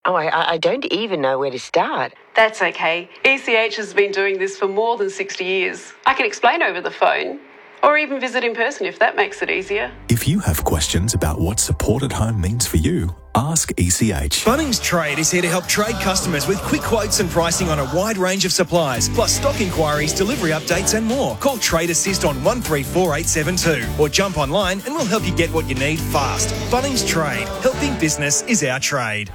Oh, I don't even know where to start. That's okay. ECH has been doing this for more than 60 years. I can explain over the phone, or even visit in person if that makes it easier. If you have questions about what support at home means for you, ask ECH. Bunnings Trade is here to help trade customers with quick quotes and pricing on a wide range of supplies, plus stock inquiries, delivery updates and more. Call Trade Assist on 134872 or jump online and we'll help you get what you need fast. Bunnings Trade. Helping business is our trade.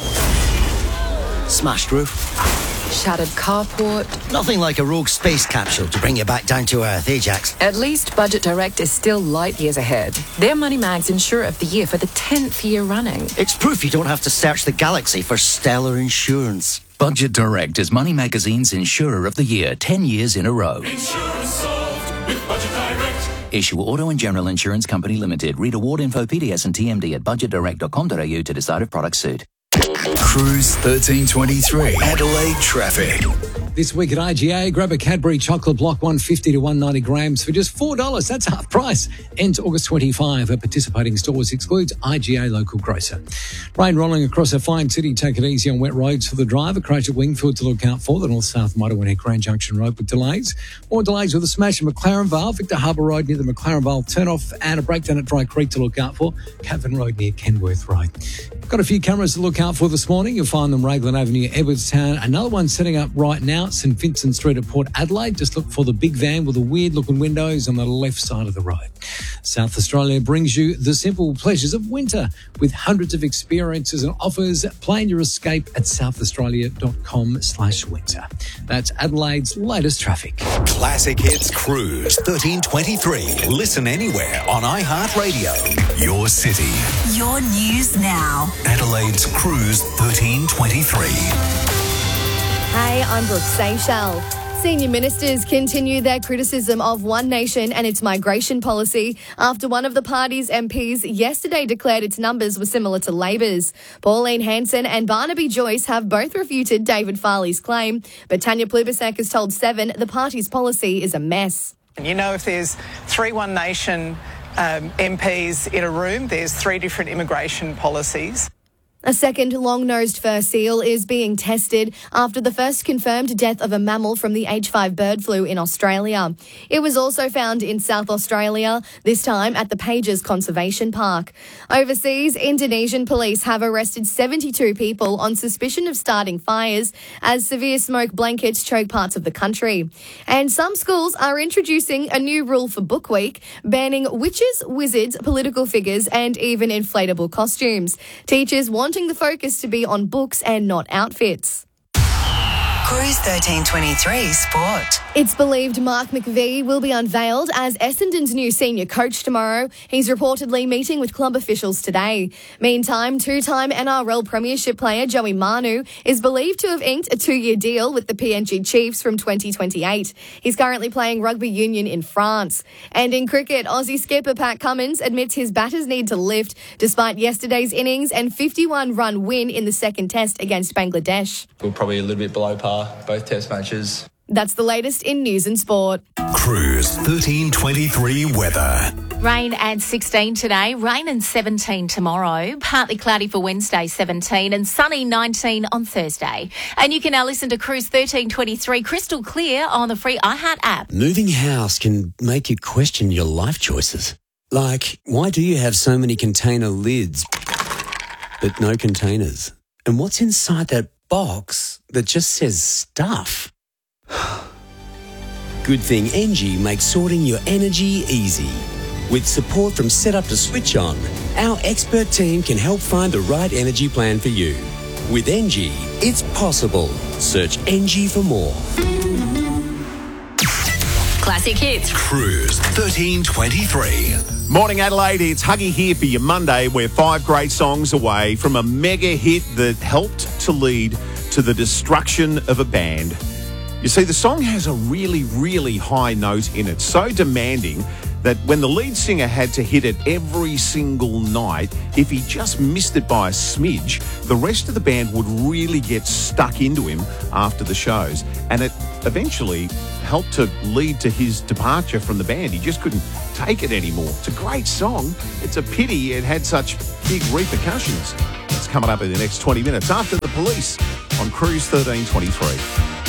Smashed roof. Shattered carport. Nothing like a rogue space capsule to bring you back down to earth, Ajax. At least Budget Direct is still light years ahead. They're Money Mag's Insurer of the Year for the 10th year running. It's proof you don't have to search the galaxy for stellar insurance. Budget Direct is Money Magazine's Insurer of the Year 10 years in a row. Insurance solved with Budget Direct. Issue Auto and General Insurance Company Limited. Read award info, PDS and TMD at budgetdirect.com.au to decide if products suit. Cruise 1323. Adelaide traffic. This week at IGA, grab a Cadbury chocolate block 150 to 190 grams for just $4. That's half price. Ends August 25 at participating stores. Excludes IGA local grocer. Rain rolling across a fine city. Take it easy on wet roads for the driver. Crash at Wingfield to look out for. The north-south motorway at Grand Junction Road with delays. More delays with a smash at McLaren Vale. Victor Harbour Road near the McLaren Vale turn-off and a breakdown at Dry Creek to look out for. Cavan Road near Kenworth Road. Got a few cameras to look out for this morning. You'll find them Raglan Avenue, Edwardstown. Another one setting up right now, St Vincent Street at Port Adelaide. Just look for the big van with the weird-looking windows on the left side of the road. South Australia brings you the simple pleasures of winter with hundreds of experiences and offers. Plan your escape at southaustralia.com/winter. That's Adelaide's latest traffic. Classic Hits Cruise 1323. Listen anywhere on iHeartRadio. Your city. Your news now. Adelaide's Cruise 1323. Hey, I'm Brooke Seychelles. Senior ministers continue their criticism of One Nation and its migration policy after one of the party's MPs yesterday declared its numbers were similar to Labor's. Pauline Hanson and Barnaby Joyce have both refuted David Farley's claim, but Tanya Plibersek has told Seven the party's policy is a mess. You know, if there's 3 One Nation MPs in a room, there's 3 different immigration policies. A second long-nosed fur seal is being tested after the first confirmed death of a mammal from the H5 bird flu in Australia. It was also found in South Australia, this time at the Pages Conservation Park. Overseas, Indonesian police have arrested 72 people on suspicion of starting fires as severe smoke blankets choke parts of the country. And some schools are introducing a new rule for Book Week, banning witches, wizards, political figures and even inflatable costumes. Teachers wanting the focus to be on books and not outfits. Cruise 1323 Sport. It's believed Mark McVie will be unveiled as Essendon's new senior coach tomorrow. He's reportedly meeting with club officials today. Meantime, two-time NRL Premiership player Joey Manu is believed to have inked a 2-year deal with the PNG Chiefs from 2028. He's currently playing rugby union in France. And in cricket, Aussie skipper Pat Cummins admits his batters need to lift despite yesterday's innings and 51-run win in the second test against Bangladesh. We're probably a little bit below par, both test matches. That's the latest in news and sport. Cruise 1323 weather. Rain and 16 today, rain and 17 tomorrow, partly cloudy for Wednesday 17 and sunny 19 on Thursday. And you can now listen to Cruise 1323 crystal clear on the free iHeart app. Moving house can make you question your life choices. Like, why do you have so many container lids but no containers? And what's inside that box that just says stuff? Good thing Engie makes sorting your energy easy. With support from Setup to Switch On, our expert team can help find the right energy plan for you. With Engie, it's possible. Search Engie for more. Classic Hits. Cruise 1323. Morning Adelaide, it's Huggy here for your Monday. We're 5 great songs away from a mega hit that helped to lead to the destruction of a band. You see, the song has a really, really high note in it, so demanding that when the lead singer had to hit it every single night, if he just missed it by a smidge, the rest of the band would really get stuck into him after the shows. And it eventually helped to lead to his departure from the band. He just couldn't take it anymore. It's a great song. It's a pity it had such big repercussions. It's coming up in the next 20 minutes after the Police on Cruise 1323.